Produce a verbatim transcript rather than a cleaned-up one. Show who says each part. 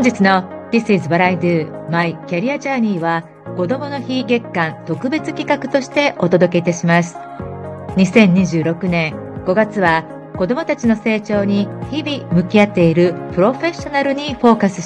Speaker 1: 本日の This is what I do, My Career Journey は子供の日月間特別企画としてお届けいたします。にせんにじゅうろくねんごがつは子供たちの成長に日々向き合っているプロフェッショナルにフォーカス